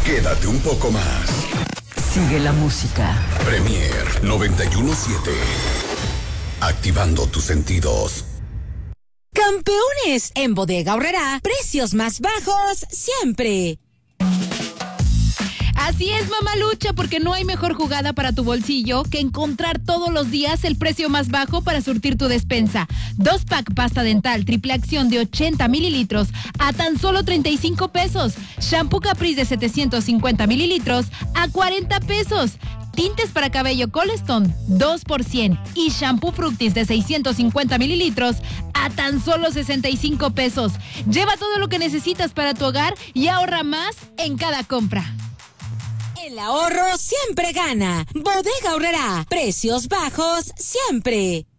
Quédate un poco más. Sigue la música. Premier 91.7. Activando tus sentidos. Campeones, en Bodega Aurrerá, precios más bajos siempre. Así es, mamalucha, porque no hay mejor jugada para tu bolsillo que encontrar todos los días el precio más bajo para surtir tu despensa. 2-pack pasta dental triple acción de 80 mililitros a tan solo 35 pesos. Shampoo Caprice de 750 mililitros a 40 pesos. Tintes para cabello Colestone, 2 por 100. Y shampoo Fructis de 650 mililitros a tan solo 65 pesos. Lleva todo lo que necesitas para tu hogar y ahorra más en cada compra. El ahorro siempre gana. Bodega Aurrerá, precios bajos siempre.